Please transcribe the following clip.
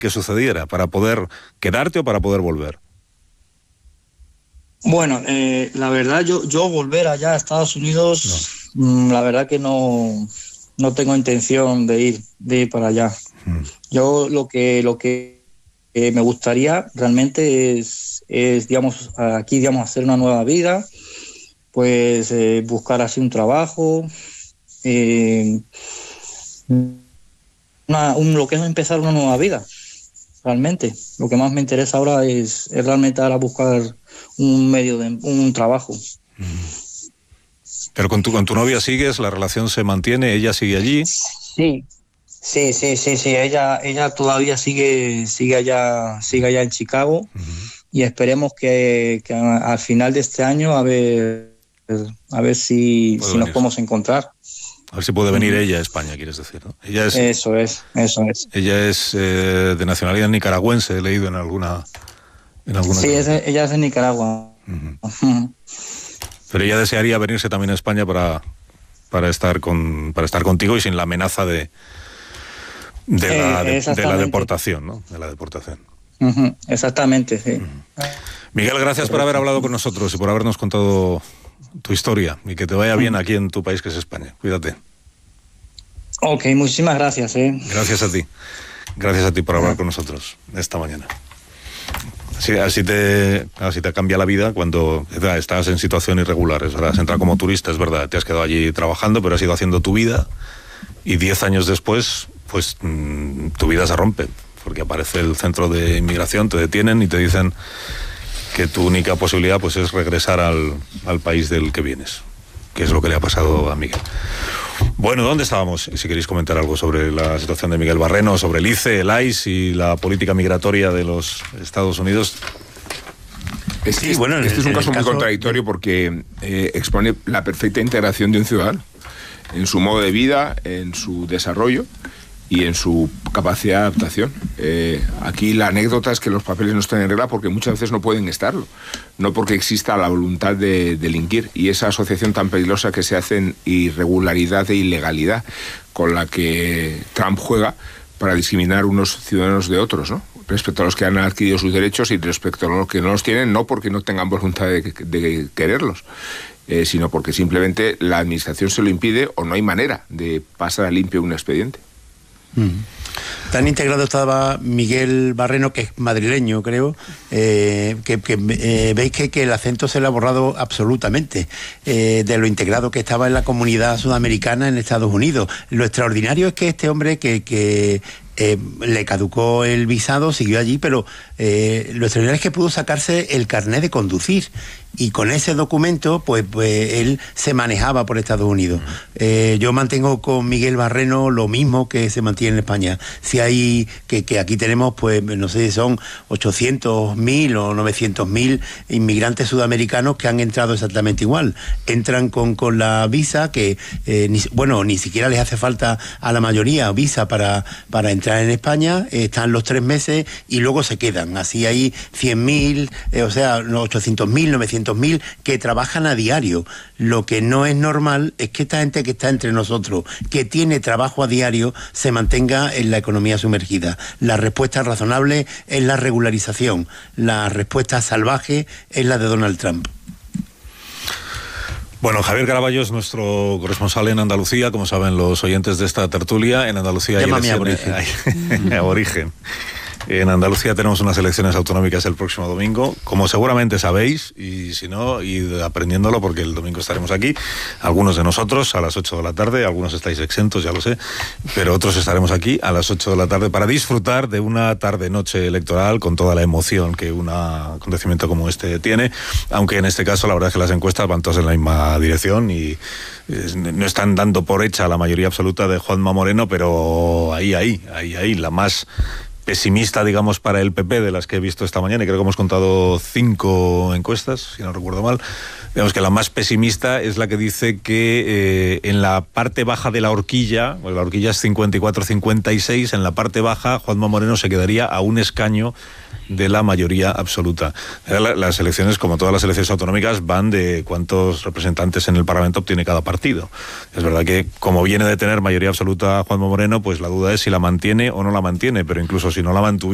que sucediera para poder quedarte o para poder volver? Bueno, la verdad, yo volver allá a Estados Unidos, la verdad que no tengo intención de ir para allá. Yo lo que me gustaría realmente es digamos, aquí, digamos, hacer una nueva vida, pues buscar así un trabajo, lo que es empezar una nueva vida. Realmente, lo que más me interesa ahora es realmente ahora buscar un trabajo. Pero con tu novia sigues, la relación se mantiene, ella sigue allí. Sí. Ella todavía sigue allá en Chicago, y esperemos que al final de este año a ver si nos podemos encontrar. A ver si puede venir ella a España, quieres decir, ¿no? Eso es. Ella es de nacionalidad nicaragüense, he leído en alguna. Sí, ella es de Nicaragua. Pero ella desearía venirse también a España para estar contigo y sin la amenaza de la deportación, ¿no? De la deportación. Exactamente, sí. Miguel, gracias por haber hablado con nosotros y por habernos contado tu historia, y que te vaya bien aquí en tu país, que es España. Cuídate. Ok, muchísimas gracias. Gracias a ti. Gracias a ti por hablar con nosotros esta mañana. Así te cambia la vida cuando estás en situación irregular. Es verdad, has entrado como turista, es verdad, te has quedado allí trabajando, pero has ido haciendo tu vida, y 10 años después, pues tu vida se rompe, porque aparece el centro de inmigración, te detienen y te dicen que tu única posibilidad pues es regresar al país del que vienes, que es lo que le ha pasado a Miguel. Bueno, ¿dónde estábamos? Si queréis comentar algo sobre la situación de Miguel Barreno, sobre el ICE, el ICE y la política migratoria de los Estados Unidos. Sí, bueno, este es un caso muy contradictorio, porque expone la perfecta integración de un ciudadano en su modo de vida, en su desarrollo y en su capacidad de adaptación. Aquí la anécdota es que los papeles no están en regla porque muchas veces no pueden estarlo, no porque exista la voluntad de delinquir, y esa asociación tan peligrosa que se hace en irregularidad e ilegalidad con la que Trump juega para discriminar unos ciudadanos de otros, ¿no? Respecto a los que han adquirido sus derechos y respecto a los que no los tienen, no porque no tengan voluntad de quererlos, sino porque simplemente la administración se lo impide o no hay manera de pasar a limpio un expediente. Tan integrado estaba Miguel Barreno, que es madrileño, creo, veis que el acento se le ha borrado absolutamente, de lo integrado que estaba en la comunidad sudamericana en Estados Unidos. Lo extraordinario es que este hombre que le caducó el visado, siguió allí, pero lo extraordinario es que pudo sacarse el carnet de conducir, y con ese documento pues él se manejaba por Estados Unidos. Yo mantengo con Miguel Barreno lo mismo que se mantiene en España. Si hay que aquí tenemos, pues no sé si son 800.000 o 900.000 inmigrantes sudamericanos que han entrado exactamente igual. Entran con la visa que ni siquiera les hace falta a la mayoría visa para entrar en España, están los 3 meses y luego se quedan. Así hay 100.000, o sea, 800.000, 900.000 que trabajan a diario. Lo que no es normal es que esta gente que está entre nosotros, que tiene trabajo a diario, se mantenga en la economía sumergida. La respuesta razonable es la regularización. La respuesta salvaje es la de Donald Trump. Bueno, Javier Caraballo es nuestro corresponsal en Andalucía, como saben los oyentes de esta tertulia. En Andalucía hay aborigen. En Andalucía tenemos unas elecciones autonómicas el próximo domingo, como seguramente sabéis, y si no, id aprendiéndolo, porque el domingo estaremos aquí, algunos de nosotros a las 8 de la tarde, algunos estáis exentos, ya lo sé, pero otros estaremos aquí a las 8 de la tarde para disfrutar de una tarde-noche electoral con toda la emoción que un acontecimiento como este tiene, aunque en este caso la verdad es que las encuestas van todas en la misma dirección y no están dando por hecha la mayoría absoluta de Juanma Moreno, pero ahí, la más pesimista, digamos, para el PP de las que he visto esta mañana, y creo que hemos contado 5 encuestas, si no recuerdo mal. Digamos que la más pesimista es la que dice que en la parte baja de la horquilla, pues la horquilla es 54-56, en la parte baja Juanma Moreno se quedaría a un escaño de la mayoría absoluta. Las elecciones, como todas las elecciones autonómicas, van de cuántos representantes en el Parlamento obtiene cada partido. Es verdad que, como viene de tener mayoría absoluta Juanma Moreno, pues la duda es si la mantiene o no la mantiene, pero incluso si no la mantuviera,